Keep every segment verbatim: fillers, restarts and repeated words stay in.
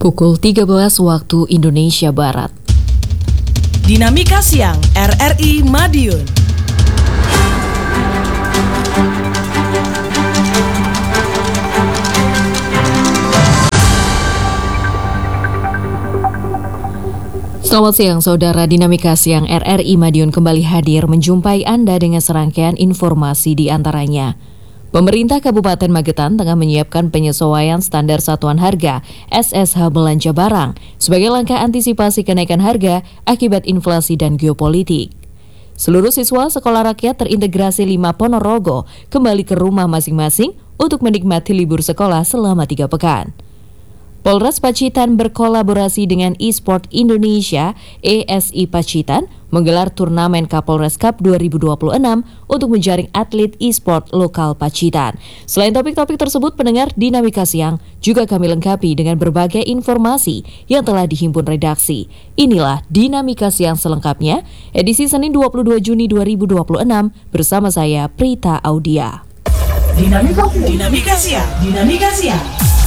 Pukul tiga belas waktu Indonesia Barat. Dinamika Siang R R I Madiun. Selamat siang saudara, Dinamika Siang R R I Madiun kembali hadir menjumpai Anda dengan serangkaian informasi di antaranya. Pemerintah Kabupaten Magetan tengah menyiapkan penyesuaian standar satuan harga S S H belanja barang sebagai langkah antisipasi kenaikan harga akibat inflasi dan geopolitik. Seluruh siswa sekolah rakyat terintegrasi lima Ponorogo kembali ke rumah masing-masing untuk menikmati libur sekolah selama tiga pekan. Polres Pacitan berkolaborasi dengan eSport Indonesia E S I Pacitan menggelar turnamen Kapolres Cup dua ribu dua puluh enam untuk menjaring atlet eSport lokal Pacitan. Selain topik-topik tersebut, pendengar Dinamika Siang juga kami lengkapi dengan berbagai informasi yang telah dihimpun redaksi. Inilah Dinamika Siang selengkapnya, edisi Senin dua puluh dua Juni dua ribu dua puluh enam bersama saya Prita Audia. Dinamika, Dinamika Siang, Dinamika Siang.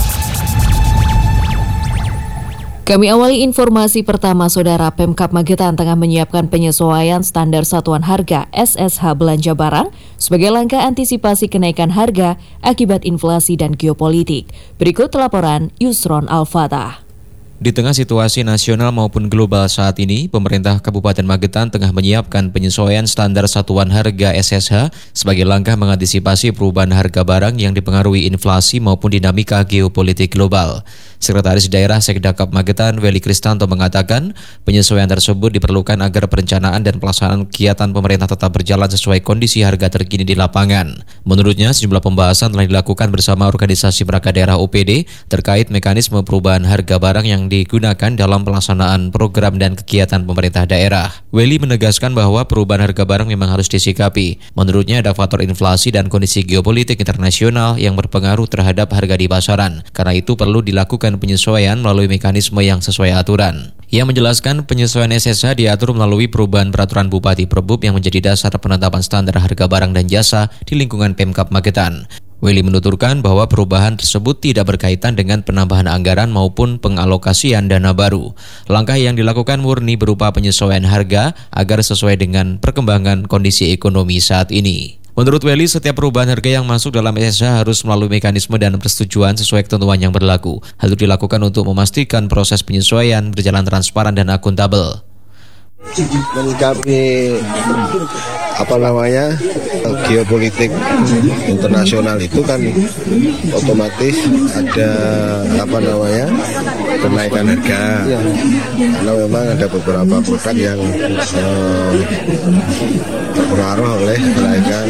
Kami awali informasi pertama, saudara. Pemkab Magetan tengah menyiapkan penyesuaian standar satuan harga S S H belanja barang sebagai langkah antisipasi kenaikan harga akibat inflasi dan geopolitik. Berikut laporan Yusron Al-Fatah. Di tengah situasi nasional maupun global saat ini, pemerintah Kabupaten Magetan tengah menyiapkan penyesuaian standar satuan harga S S H sebagai langkah mengantisipasi perubahan harga barang yang dipengaruhi inflasi maupun dinamika geopolitik global. Sekretaris Daerah Sekdakap Magetan, Weli Kristanto, mengatakan penyesuaian tersebut diperlukan agar perencanaan dan pelaksanaan kegiatan pemerintah tetap berjalan sesuai kondisi harga terkini di lapangan. Menurutnya, sejumlah pembahasan telah dilakukan bersama organisasi perangkat daerah O P D terkait mekanisme perubahan harga barang yang digunakan dalam pelaksanaan program dan kegiatan pemerintah daerah. Weli menegaskan bahwa perubahan harga barang memang harus disikapi. Menurutnya ada faktor inflasi dan kondisi geopolitik internasional yang berpengaruh terhadap harga di pasaran. Karena itu perlu dilakukan penyesuaian melalui mekanisme yang sesuai aturan. Ia menjelaskan penyesuaian S S H diatur melalui perubahan peraturan Bupati Perbub yang menjadi dasar penetapan standar harga barang dan jasa di lingkungan Pemkab Magetan. Weli menuturkan bahwa perubahan tersebut tidak berkaitan dengan penambahan anggaran maupun pengalokasian dana baru. Langkah yang dilakukan murni berupa penyesuaian harga agar sesuai dengan perkembangan kondisi ekonomi saat ini. Menurut Weli, setiap perubahan harga yang masuk dalam S S H harus melalui mekanisme dan persetujuan sesuai ketentuan yang berlaku. Hal itu dilakukan untuk memastikan proses penyesuaian berjalan transparan dan akuntabel. Menyikapi apa namanya geopolitik internasional itu kan otomatis ada apa namanya kenaikan harga ya. Karena memang ada beberapa produk yang eh, terpengaruh oleh kenaikan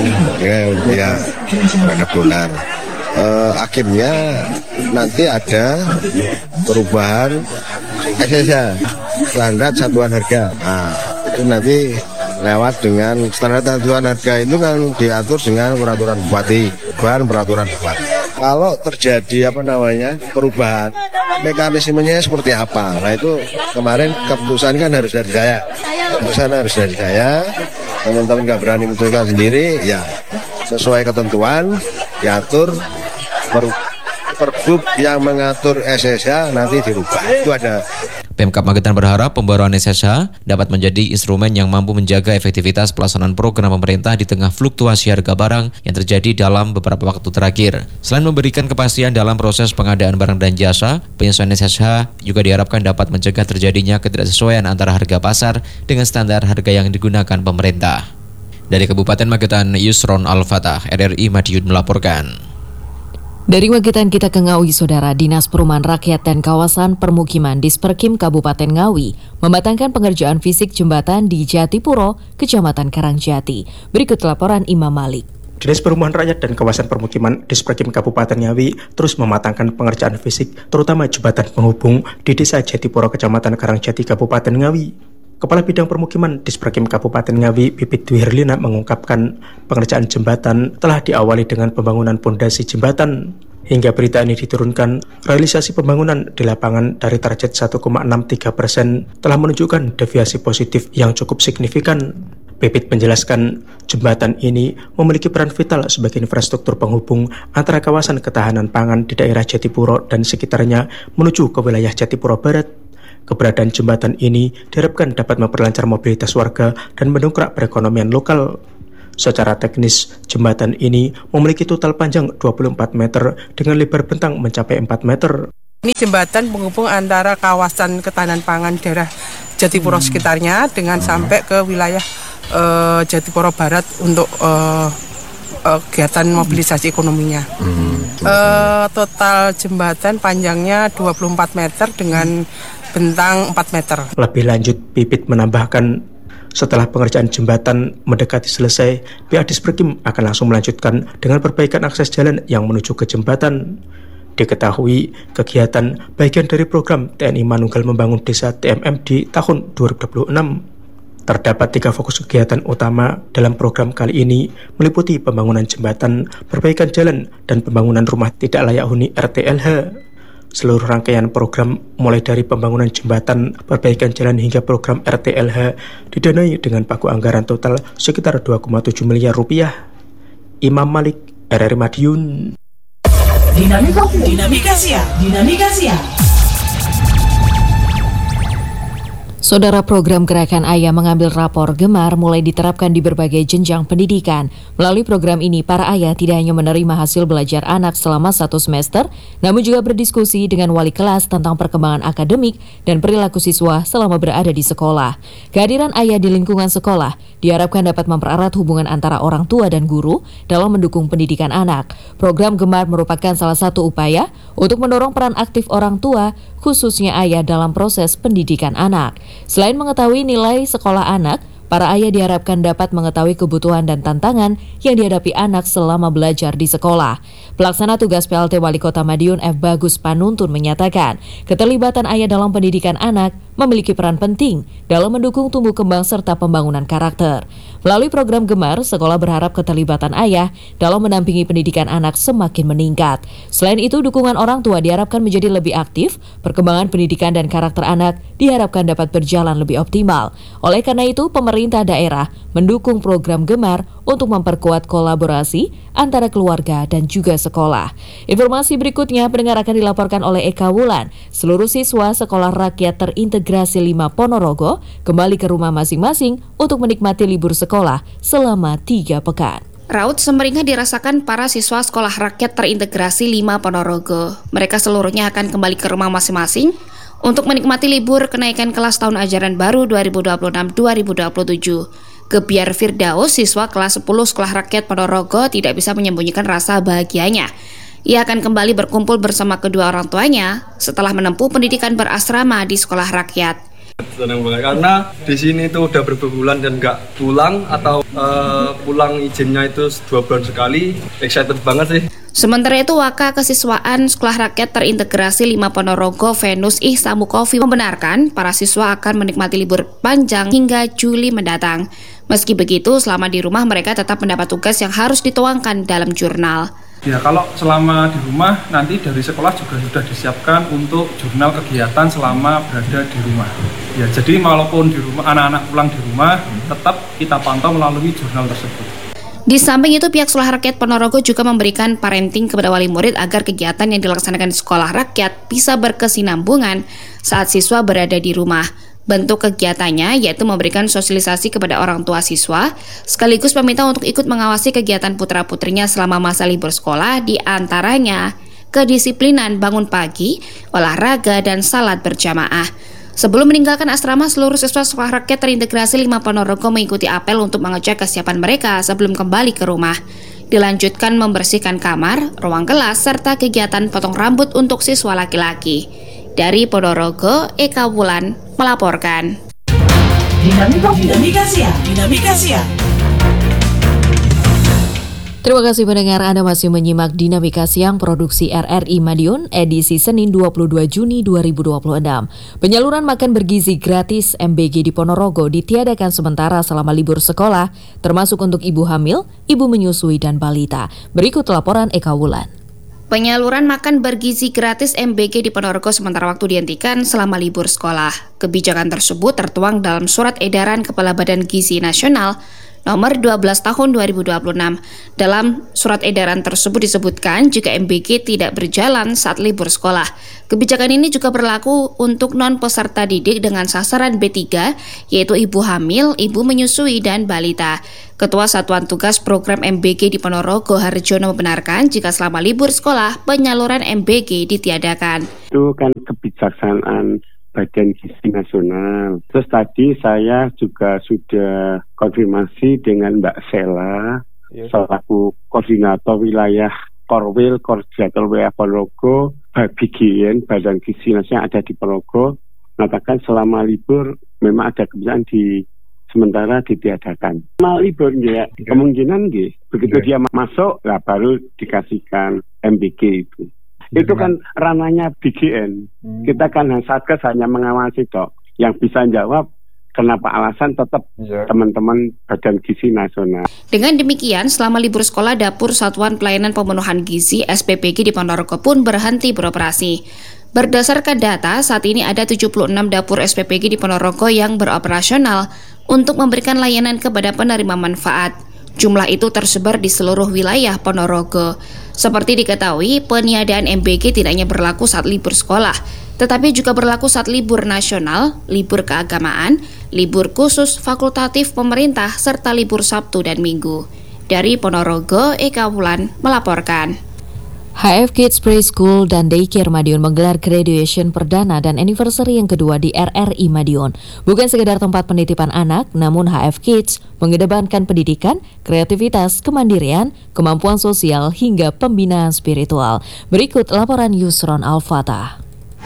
ya terhadap dolar. Eh, akhirnya nanti ada perubahan S S H standar satuan harga. Nah, itu nanti lewat dengan standar satuan harga itu kan diatur dengan peraturan Bupati, perubahan peraturan Bupati. Kalau terjadi apa namanya perubahan, mekanismenya seperti apa? Nah itu kemarin keputusan kan harus dari saya, keputusan harus dari saya. Teman-teman nggak berani menentukan sendiri, ya sesuai ketentuan diatur per, Perbub yang mengatur S S H nanti dirubah. Itu ada. Pemkab Magetan berharap pembaruan S S H dapat menjadi instrumen yang mampu menjaga efektivitas pelaksanaan program pemerintah di tengah fluktuasi harga barang yang terjadi dalam beberapa waktu terakhir. Selain memberikan kepastian dalam proses pengadaan barang dan jasa, penyesuaian S S H juga diharapkan dapat mencegah terjadinya ketidaksesuaian antara harga pasar dengan standar harga yang digunakan pemerintah. Dari Kabupaten Magetan, Yusron Al-Fatah, R R I Madiun melaporkan. Dari Magetan kita ke Ngawi, saudara. Dinas Perumahan Rakyat dan Kawasan Permukiman Disperkim Kabupaten Ngawi membatangkan pengerjaan fisik jembatan di Jatipuro, Kecamatan Karangjati. Berikut laporan Imam Malik. Dinas Perumahan Rakyat dan Kawasan Permukiman Disperkim Kabupaten Ngawi terus mematangkan pengerjaan fisik, terutama jembatan penghubung di Desa Jatipuro, Kecamatan Karangjati, Kabupaten Ngawi. Kepala Bidang Permukiman Disperkim Kabupaten Ngawi, Pipit Dwi Herlina, mengungkapkan pengerjaan jembatan telah diawali dengan pembangunan pondasi jembatan. Hingga berita ini diturunkan, realisasi pembangunan di lapangan dari target satu koma enam tiga persen telah menunjukkan deviasi positif yang cukup signifikan. Pipit menjelaskan jembatan ini memiliki peran vital sebagai infrastruktur penghubung antara kawasan ketahanan pangan di daerah Jatipuro dan sekitarnya menuju ke wilayah Jatipuro Barat. Keberadaan jembatan ini diharapkan dapat memperlancar mobilitas warga dan mendongkrak perekonomian lokal. Secara teknis, jembatan ini memiliki total panjang dua puluh empat meter dengan lebar bentang mencapai empat meter. Ini jembatan penghubung antara kawasan ketahanan pangan daerah Jatipuro sekitarnya dengan sampai ke wilayah uh, Jatipuro Barat untuk uh, uh, kegiatan mobilisasi ekonominya. Uh, total jembatan panjangnya dua puluh empat meter dengan bentang empat meter. Lebih lanjut, Pipit menambahkan setelah pengerjaan jembatan mendekati selesai, pihak Disperkim akan langsung melanjutkan dengan perbaikan akses jalan yang menuju ke jembatan. Diketahui kegiatan bagian dari program T N I Manunggal Membangun Desa T M M di tahun dua ribu dua puluh enam. Terdapat tiga fokus kegiatan utama dalam program kali ini, meliputi pembangunan jembatan, perbaikan jalan, dan pembangunan rumah tidak layak huni R T L H. Seluruh rangkaian program mulai dari pembangunan jembatan, perbaikan jalan hingga program R T L H didanai dengan pagu anggaran total sekitar dua koma tujuh miliar rupiah. Imam Malik, R R I Madiun. Dinamika, dinamika siang, dinamika siang. Saudara, program Gerakan Ayah mengambil rapor gemar mulai diterapkan di berbagai jenjang pendidikan. Melalui program ini, para ayah tidak hanya menerima hasil belajar anak selama satu semester, namun juga berdiskusi dengan wali kelas tentang perkembangan akademik dan perilaku siswa selama berada di sekolah. Kehadiran ayah di lingkungan sekolah diharapkan dapat mempererat hubungan antara orang tua dan guru dalam mendukung pendidikan anak. Program Gemar merupakan salah satu upaya untuk mendorong peran aktif orang tua, khususnya ayah dalam proses pendidikan anak. Selain mengetahui nilai sekolah anak, para ayah diharapkan dapat mengetahui kebutuhan dan tantangan yang dihadapi anak selama belajar di sekolah. Pelaksana tugas P L T Wali Kota Madiun F. Bagus Panuntun menyatakan, keterlibatan ayah dalam pendidikan anak memiliki peran penting dalam mendukung tumbuh kembang serta pembangunan karakter. Melalui program Gemar, sekolah berharap keterlibatan ayah dalam mendampingi pendidikan anak semakin meningkat. Selain itu, dukungan orang tua diharapkan menjadi lebih aktif, perkembangan pendidikan dan karakter anak diharapkan dapat berjalan lebih optimal. Oleh karena itu, pemerintah daerah mendukung program Gemar untuk memperkuat kolaborasi antara keluarga dan juga sekolah. Informasi berikutnya pendengar akan dilaporkan oleh Eka Wulan. Seluruh siswa Sekolah Rakyat Terintegrasi lima Ponorogo kembali ke rumah masing-masing untuk menikmati libur sekolah selama tiga pekan. Raut semeringah dirasakan para siswa Sekolah Rakyat Terintegrasi lima Ponorogo. Mereka seluruhnya akan kembali ke rumah masing-masing untuk menikmati libur kenaikan kelas tahun ajaran baru dua ribu dua puluh enam dua ribu dua puluh tujuh. Gebiar Firdaus, siswa kelas sepuluh Sekolah Rakyat Ponorogo, tidak bisa menyembunyikan rasa bahagianya. Ia akan kembali berkumpul bersama kedua orang tuanya setelah menempuh pendidikan berasrama di sekolah rakyat. Senang banget karena di sini tuh udah berbulan dan nggak pulang atau uh, pulang izinnya itu dua bulan sekali. Excited banget sih. Sementara itu, Waka Kesiswaan Sekolah Rakyat Terintegrasi lima Ponorogo Venus Ihsamukovi membenarkan para siswa akan menikmati libur panjang hingga Juli mendatang. Meski begitu, selama di rumah mereka tetap mendapat tugas yang harus dituangkan dalam jurnal. Ya, kalau selama di rumah nanti dari sekolah juga sudah disiapkan untuk jurnal kegiatan selama berada di rumah. Ya, jadi walaupun di rumah anak-anak pulang di rumah, tetap kita pantau melalui jurnal tersebut. Di samping itu, pihak Sekolah Rakyat Ponorogo juga memberikan parenting kepada wali murid agar kegiatan yang dilaksanakan di sekolah rakyat bisa berkesinambungan saat siswa berada di rumah. Bentuk kegiatannya yaitu memberikan sosialisasi kepada orang tua siswa, sekaligus meminta untuk ikut mengawasi kegiatan putra-putrinya selama masa libur sekolah, di antaranya kedisiplinan bangun pagi, olahraga, dan salat berjamaah. Sebelum meninggalkan asrama, seluruh siswa Sekolah Rakyat Terintegrasi lima Ponorogo mengikuti apel untuk mengecek kesiapan mereka sebelum kembali ke rumah. Dilanjutkan membersihkan kamar, ruang kelas, serta kegiatan potong rambut untuk siswa laki-laki. Dari Ponorogo, Eka Wulan melaporkan. Dinamika, dinamika siang, dinamika siang. Terima kasih pendengar, Anda masih menyimak Dinamika Siang Produksi R R I Madiun edisi Senin dua puluh dua Juni dua ribu dua puluh enam. Penyaluran makan bergizi gratis M B G di Ponorogo ditiadakan sementara selama libur sekolah, termasuk untuk ibu hamil, ibu menyusui, dan balita. Berikut laporan Eka Wulan. Penyaluran makan bergizi gratis M B G di Ponorogo sementara waktu dihentikan selama libur sekolah. Kebijakan tersebut tertuang dalam Surat Edaran Kepala Badan Gizi Nasional nomor dua belas tahun dua ribu dua puluh enam. Dalam surat edaran tersebut disebutkan jika M B G tidak berjalan saat libur sekolah. Kebijakan ini juga berlaku untuk non-peserta didik dengan sasaran B tiga, yaitu ibu hamil, ibu menyusui, dan balita. Ketua Satuan Tugas Program M B G di Ponorogo, Harjono, membenarkan jika selama libur sekolah, penyaluran M B G ditiadakan. Itu kan kebijaksanaan Badan Gizi Nasional. Terus tadi saya juga sudah konfirmasi dengan Mbak Sela, ya, selaku koordinator wilayah Korwil, koordinator wilayah Ponorogo, B G N, Badan Gizi Nasional ada di Ponorogo, mengatakan selama libur memang ada kebijakan di sementara ditiadakan. Selama libur ya, ya. Kemungkinan ya, begitu ya. Dia masuk, lah baru dikasihkan M B G itu. Itu kan ranahnya B G N. Hmm. Kita kan Satgas hanya mengawasi toh. Yang bisa jawab kenapa alasan tetap yeah. teman-teman Badan Gizi Nasional. Dengan demikian, selama libur sekolah, Dapur Satuan Pelayanan Pemenuhan Gizi S P P G di Ponorogo pun berhenti beroperasi. Berdasarkan data, saat ini ada tujuh puluh enam dapur S P P G di Ponorogo yang beroperasional untuk memberikan layanan kepada penerima manfaat. Jumlah itu tersebar di seluruh wilayah Ponorogo. Seperti diketahui, peniadaan M B G tidak hanya berlaku saat libur sekolah, tetapi juga berlaku saat libur nasional, libur keagamaan, libur khusus fakultatif pemerintah, serta libur Sabtu dan Minggu. Dari Ponorogo, Eka Wulan melaporkan. H F Kids Preschool dan Daycare Madiun menggelar graduation perdana dan anniversary yang kedua di R R I Madiun. Bukan sekedar tempat penitipan anak, namun H F Kids mengedepankan pendidikan, kreativitas, kemandirian, kemampuan sosial, hingga pembinaan spiritual. Berikut laporan Yusron Al-Fatah.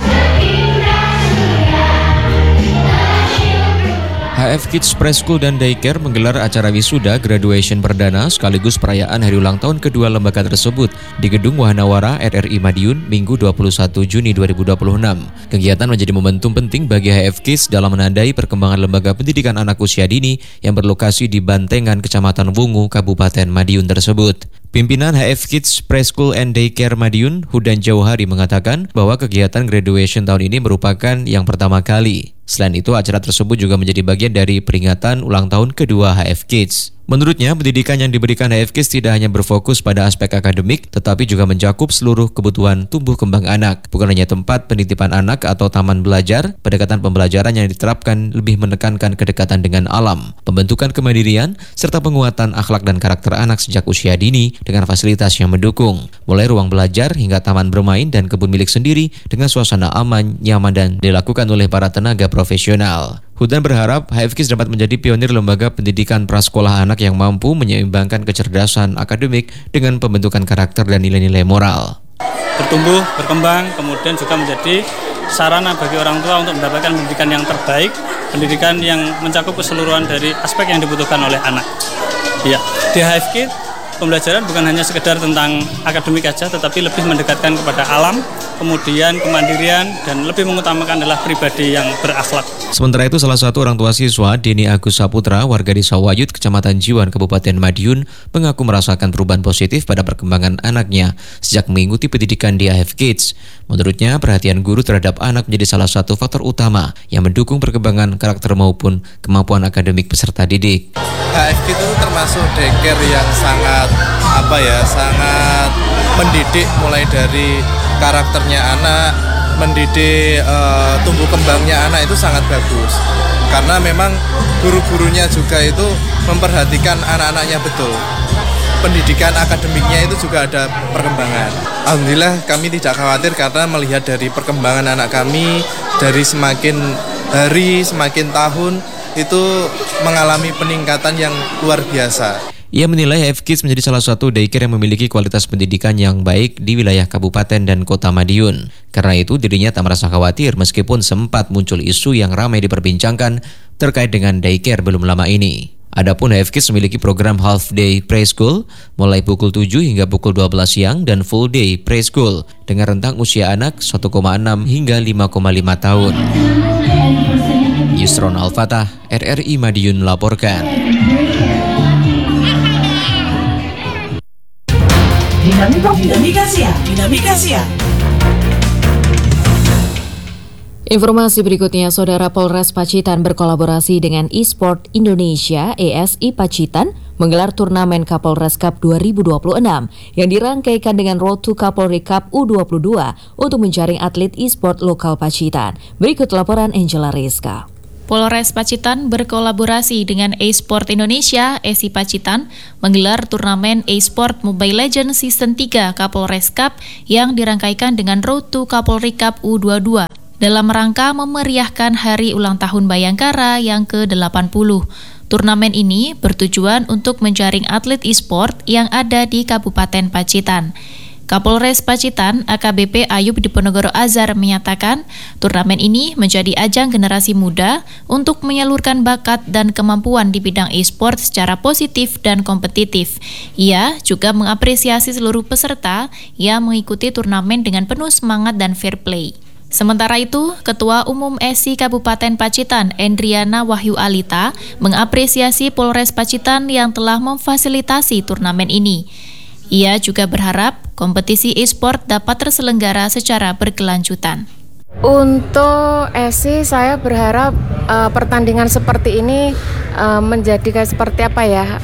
H F Kids Preschool dan Daycare menggelar acara wisuda graduation perdana sekaligus perayaan hari ulang tahun kedua lembaga tersebut di Gedung Wahanawara R R I Madiun Minggu dua puluh satu Juni dua ribu dua puluh enam. Kegiatan menjadi momentum penting bagi H F Kids dalam menandai perkembangan lembaga pendidikan anak usia dini yang berlokasi di Bantengan, Kecamatan Wungu, Kabupaten Madiun tersebut. Pimpinan H F Kids Preschool and Daycare Madiun, Hudan Jauhari, mengatakan bahwa kegiatan graduation tahun ini merupakan yang pertama kali. Selain itu, acara tersebut juga menjadi bagian dari peringatan ulang tahun kedua H F Kids. Menurutnya, pendidikan yang diberikan H F Kids tidak hanya berfokus pada aspek akademik, tetapi juga mencakup seluruh kebutuhan tumbuh kembang anak. Bukan hanya tempat penitipan anak atau taman belajar, pendekatan pembelajaran yang diterapkan lebih menekankan kedekatan dengan alam, pembentukan kemandirian, serta penguatan akhlak dan karakter anak sejak usia dini dengan fasilitas yang mendukung. Mulai ruang belajar hingga taman bermain dan kebun milik sendiri dengan suasana aman, nyaman, dan dilakukan oleh para tenaga profesional. Hudan berharap H F Kids dapat menjadi pionir lembaga pendidikan prasekolah anak yang mampu menyeimbangkan kecerdasan akademik dengan pembentukan karakter dan nilai-nilai moral. Bertumbuh, berkembang, kemudian juga menjadi sarana bagi orang tua untuk mendapatkan pendidikan yang terbaik, pendidikan yang mencakup keseluruhan dari aspek yang dibutuhkan oleh anak. Ya, di H F Kids pembelajaran bukan hanya sekedar tentang akademik saja, tetapi lebih mendekatkan kepada alam, kemudian kemandirian, dan lebih mengutamakan adalah pribadi yang berakhlak. Sementara itu, salah satu orang tua siswa, Deni Agus Saputra, warga Desa Wayut, Kecamatan Jiwan, Kabupaten Madiun, mengaku merasakan perubahan positif pada perkembangan anaknya sejak mengikuti pendidikan di H F Kids. Menurutnya, perhatian guru terhadap anak menjadi salah satu faktor utama yang mendukung perkembangan karakter maupun kemampuan akademik peserta didik. H F Kids itu termasuk daycare yang sangat apa ya, sangat mendidik mulai dari karakternya anak, mendidik uh, tumbuh kembangnya anak itu sangat bagus. Karena memang guru-gurunya juga itu memperhatikan anak-anaknya betul. Pendidikan akademiknya itu juga ada perkembangan. Alhamdulillah kami tidak khawatir karena melihat dari perkembangan anak kami dari semakin hari, semakin tahun itu mengalami peningkatan yang luar biasa. Ia menilai H F Kids menjadi salah satu daycare yang memiliki kualitas pendidikan yang baik di wilayah Kabupaten dan Kota Madiun. Karena itu dirinya tak merasa khawatir meskipun sempat muncul isu yang ramai diperbincangkan terkait dengan daycare belum lama ini. Adapun H F Kids memiliki program Half Day Preschool mulai pukul tujuh hingga pukul dua belas siang dan Full Day Preschool dengan rentang usia anak satu koma enam hingga lima koma lima tahun. Yusron Al-Fatah, R R I Madiun melaporkan. Dinamika Siang. Dinamika Siang. Informasi berikutnya, Saudara, Polres Pacitan berkolaborasi dengan eSport Indonesia E S I Pacitan menggelar turnamen Kapolres Cup dua ribu dua puluh enam yang dirangkaikan dengan Road to Kapolri Cup U dua puluh dua untuk menjaring atlet eSport lokal Pacitan. Berikut laporan Angela Rizka. Polres Pacitan berkolaborasi dengan eSport Indonesia E S I Pacitan menggelar turnamen eSport Mobile Legends Season tiga Kapolres Cup yang dirangkaikan dengan Road to Kapolri Cup U dua puluh dua. Dalam rangka memeriahkan hari ulang tahun Bayangkara yang ke delapan puluh. Turnamen ini bertujuan untuk menjaring atlet e-sport yang ada di Kabupaten Pacitan. Kapolres Pacitan A K B P Ayub Diponegoro Azhar menyatakan, turnamen ini menjadi ajang generasi muda untuk menyalurkan bakat dan kemampuan di bidang e-sport secara positif dan kompetitif. Ia juga mengapresiasi seluruh peserta yang mengikuti turnamen dengan penuh semangat dan fair play. Sementara itu, Ketua Umum E S I Kabupaten Pacitan, Endriana Wahyu Alita, mengapresiasi Polres Pacitan yang telah memfasilitasi turnamen ini. Ia juga berharap kompetisi e-sport dapat terselenggara secara berkelanjutan. Untuk E S I, saya berharap uh, pertandingan seperti ini uh, menjadi kayak seperti apa ya,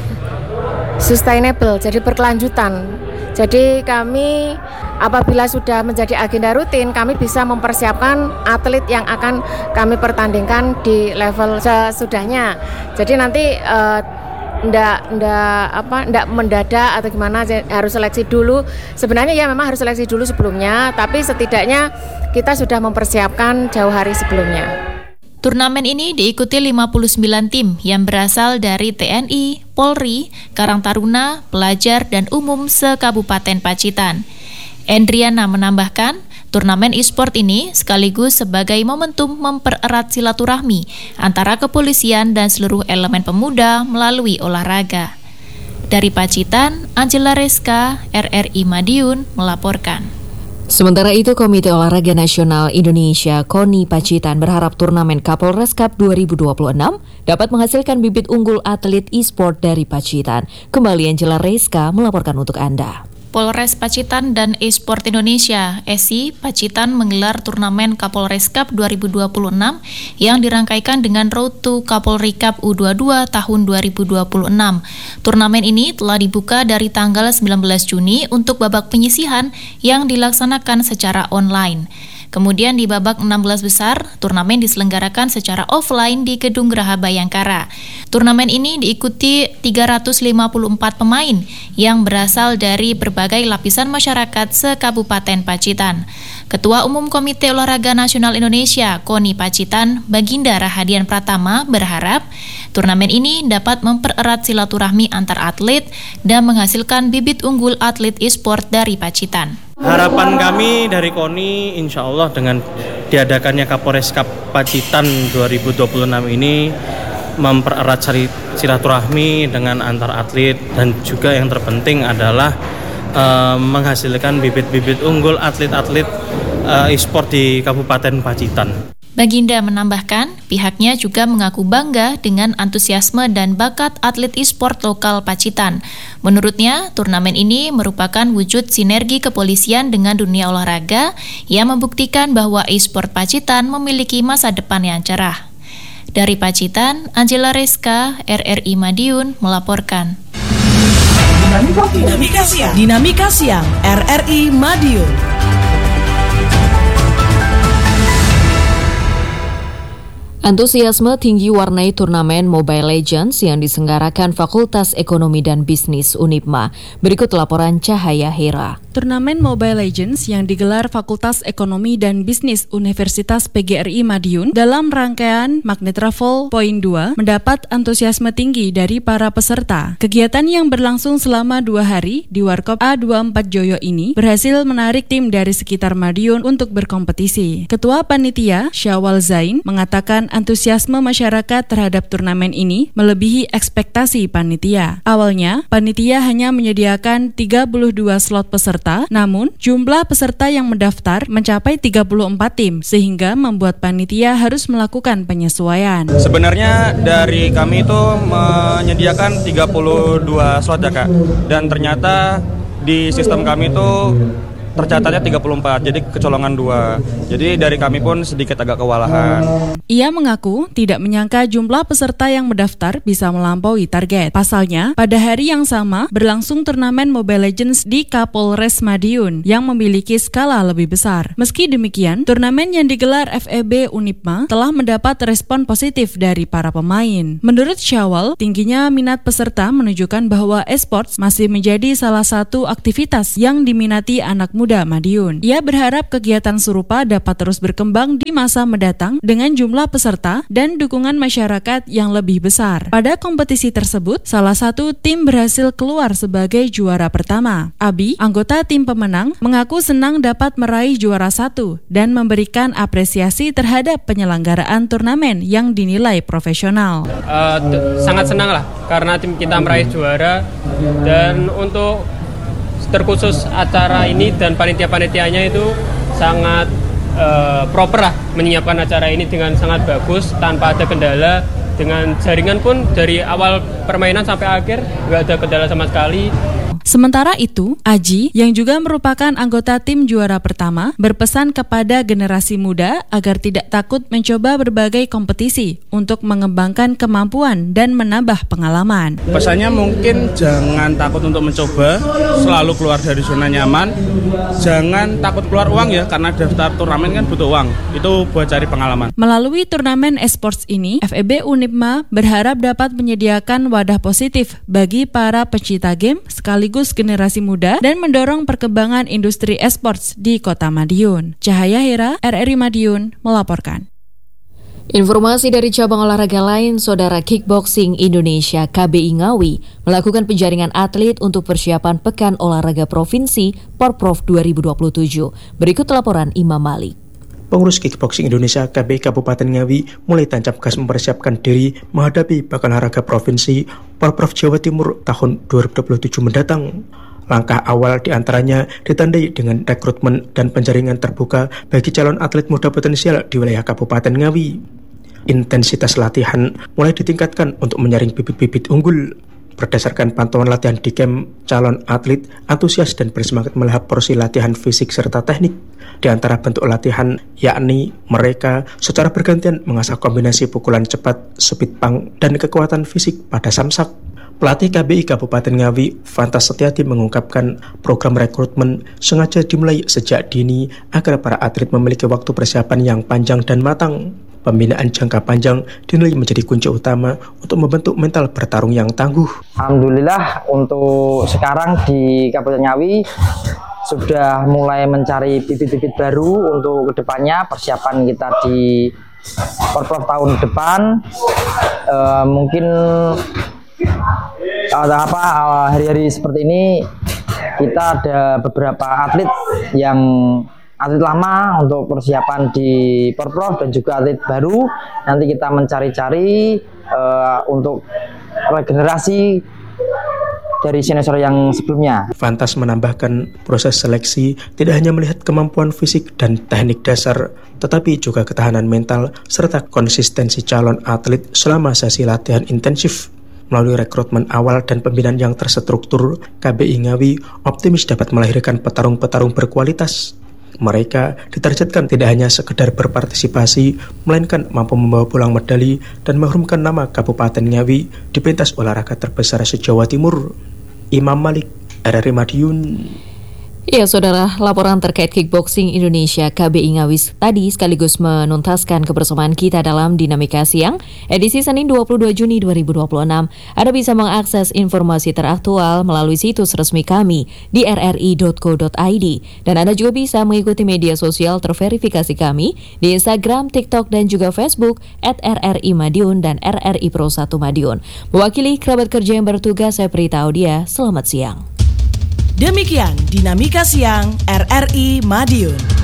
sustainable, jadi berkelanjutan. Jadi kami apabila sudah menjadi agenda rutin, kami bisa mempersiapkan atlet yang akan kami pertandingkan di level sesudahnya. Jadi nanti uh, ndak ndak apa ndak mendadak atau gimana, harus seleksi dulu. Sebenarnya ya memang harus seleksi dulu sebelumnya, tapi setidaknya kita sudah mempersiapkan jauh hari sebelumnya. Turnamen ini diikuti lima puluh sembilan tim yang berasal dari T N I, Polri, Karang Taruna, pelajar, dan umum se-Kabupaten Pacitan. Endriana menambahkan, turnamen e-sport ini sekaligus sebagai momentum mempererat silaturahmi antara kepolisian dan seluruh elemen pemuda melalui olahraga. Dari Pacitan, Angela Rizka, R R I Madiun melaporkan. Sementara itu, Komite Olahraga Nasional Indonesia KONI Pacitan berharap turnamen Kapolres Cup dua ribu dua puluh enam dapat menghasilkan bibit unggul atlet e-sport dari Pacitan. Kembali Angela Rizka melaporkan untuk Anda. Polres Pacitan dan eSport Indonesia E S I Pacitan menggelar turnamen Kapolres Cup dua ribu dua puluh enam yang dirangkaikan dengan Road to Kapolri Cup U dua puluh dua tahun dua ribu dua puluh enam. Turnamen ini telah dibuka dari tanggal sembilan belas Juni untuk babak penyisihan yang dilaksanakan secara online. Kemudian di babak enam belas besar, turnamen diselenggarakan secara offline di Gedung Geraha Bayangkara. Turnamen ini diikuti tiga ratus lima puluh empat pemain yang berasal dari berbagai lapisan masyarakat se-Kabupaten Pacitan. Ketua Umum Komite Olahraga Nasional Indonesia KONI Pacitan, Baginda Rahadian Pratama, berharap turnamen ini dapat mempererat silaturahmi antar atlet dan menghasilkan bibit unggul atlet e-sport dari Pacitan. Harapan kami dari KONI, insya Allah dengan diadakannya Kapolres Cup Pacitan dua ribu dua puluh enam ini mempererat silaturahmi dengan antar atlet, dan juga yang terpenting adalah uh, menghasilkan bibit-bibit unggul atlet-atlet uh, e-sport di Kabupaten Pacitan. Baginda menambahkan, pihaknya juga mengaku bangga dengan antusiasme dan bakat atlet e-sport lokal Pacitan. Menurutnya, turnamen ini merupakan wujud sinergi kepolisian dengan dunia olahraga yang membuktikan bahwa e-sport Pacitan memiliki masa depan yang cerah. Dari Pacitan, Angela Rizka, R R I Madiun melaporkan. Dinamika Siang. Dinamika Siang, R R I Madiun. Antusiasme tinggi warnai turnamen Mobile Legends yang diselenggarakan Fakultas Ekonomi dan Bisnis Unipma. Berikut laporan Cahaya Hera. Turnamen Mobile Legends yang digelar Fakultas Ekonomi dan Bisnis Universitas P G R I Madiun dalam rangkaian Magnet Travel Point dua mendapat antusiasme tinggi dari para peserta. Kegiatan yang berlangsung selama dua hari di Warkop A dua puluh empat Joyo ini berhasil menarik tim dari sekitar Madiun untuk berkompetisi. Ketua Panitia Syawal Zain mengatakan antusiasme masyarakat terhadap turnamen ini melebihi ekspektasi panitia. Awalnya, panitia hanya menyediakan tiga puluh dua slot peserta, namun jumlah peserta yang mendaftar mencapai tiga puluh empat tim, sehingga membuat panitia harus melakukan penyesuaian. Sebenarnya dari kami itu menyediakan tiga puluh dua slot ya Kak, dan ternyata di sistem kami itu tercatatnya tiga puluh empat, jadi kecolongan dua. Jadi dari kami pun sedikit agak kewalahan. Ia mengaku tidak menyangka jumlah peserta yang mendaftar bisa melampaui target. Pasalnya, pada hari yang sama berlangsung turnamen Mobile Legends di Kapolres Madiun yang memiliki skala lebih besar. Meski demikian, turnamen yang digelar F E B Unipma telah mendapat respon positif dari para pemain. Menurut Syawal, tingginya minat peserta menunjukkan bahwa esports masih menjadi salah satu aktivitas yang diminati anak muda Madiun. Ia berharap kegiatan serupa dapat terus berkembang di masa mendatang dengan jumlah peserta dan dukungan masyarakat yang lebih besar. Pada kompetisi tersebut, salah satu tim berhasil keluar sebagai juara pertama. Abi, anggota tim pemenang, mengaku senang dapat meraih juara satu dan memberikan apresiasi terhadap penyelenggaraan turnamen yang dinilai profesional. Uh, t- sangat senang lah karena tim kita meraih juara, dan untuk terkhusus acara ini dan panitia-panitianya itu sangat uh, proper lah menyiapkan acara ini dengan sangat bagus tanpa ada kendala. Dengan jaringan pun dari awal permainan sampai akhir nggak ada kendala sama sekali. Sementara itu, Aji, yang juga merupakan anggota tim juara pertama, berpesan kepada generasi muda agar tidak takut mencoba berbagai kompetisi untuk mengembangkan kemampuan dan menambah pengalaman. Pesannya mungkin jangan takut untuk mencoba, selalu keluar dari zona nyaman. Jangan takut keluar uang ya, karena daftar turnamen kan butuh uang. Itu buat cari pengalaman. Melalui turnamen esports ini, F E B Unipma berharap dapat menyediakan wadah positif bagi para pecinta game sekaligus generasi muda dan mendorong perkembangan industri esports di Kota Madiun. Cahaya Hera, R R I Madiun, melaporkan. Informasi dari cabang olahraga lain, Saudara Kickboxing Indonesia K B I Ngawi melakukan penjaringan atlet untuk persiapan Pekan Olahraga Provinsi Porprov dua ribu dua puluh tujuh. Berikut laporan Imam Malik. Pengurus Kickboxing Indonesia K B I Kabupaten Ngawi mulai tancap gas mempersiapkan diri menghadapi Pekan Olahraga Provinsi Porprov Jawa Timur tahun dua ribu dua puluh tujuh mendatang. Langkah awal diantaranya ditandai dengan rekrutmen dan penjaringan terbuka bagi calon atlet muda potensial di wilayah Kabupaten Ngawi. Intensitas latihan mulai ditingkatkan untuk menyaring bibit-bibit unggul. Berdasarkan pantauan latihan di camp, calon atlet antusias dan bersemangat melahap porsi latihan fisik serta teknik. Di antara bentuk latihan, yakni mereka secara bergantian mengasah kombinasi pukulan cepat, speed punk, dan kekuatan fisik pada samsak. Pelatih K B I Kabupaten Ngawi, Fantas Setiati, mengungkapkan program rekrutmen sengaja dimulai sejak dini agar para atlet memiliki waktu persiapan yang panjang dan matang. Pembinaan jangka panjang dinilai menjadi kunci utama untuk membentuk mental bertarung yang tangguh. Alhamdulillah untuk sekarang di Kabupaten Ngawi sudah mulai mencari bibit-bibit baru untuk kedepannya. Persiapan kita di Porprov tahun depan e, mungkin ada apa hari-hari seperti ini kita ada beberapa atlet yang atlet lama untuk persiapan di Porprov dan juga atlet baru. Nanti kita mencari-cari uh, untuk regenerasi dari senior yang sebelumnya. Fantas menambahkan proses seleksi tidak hanya melihat kemampuan fisik dan teknik dasar, tetapi juga ketahanan mental serta konsistensi calon atlet selama sesi latihan intensif. Melalui rekrutmen awal dan pembinaan yang terstruktur, K B I Ngawi optimis dapat melahirkan petarung-petarung berkualitas. Mereka ditargetkan tidak hanya sekedar berpartisipasi, melainkan mampu membawa pulang medali dan mengharumkan nama Kabupaten Ngawi di pentas olahraga terbesar se-Jawa Timur. Imam Malik, R R I Madiun. Ya, Saudara, laporan terkait Kickboxing Indonesia K B I Ngawi tadi sekaligus menuntaskan kebersamaan kita dalam Dinamika Siang, edisi Senin dua puluh dua Juni dua ribu dua puluh enam. Anda bisa mengakses informasi teraktual melalui situs resmi kami di r r i dot co dot i d. Dan Anda juga bisa mengikuti media sosial terverifikasi kami di Instagram, TikTok, dan juga Facebook at R R I Madiun dan R R I Pro satu Madiun. Mewakili kerabat kerja yang bertugas, saya Prita Audia, selamat siang. Demikian Dinamika Siang R R I Madiun.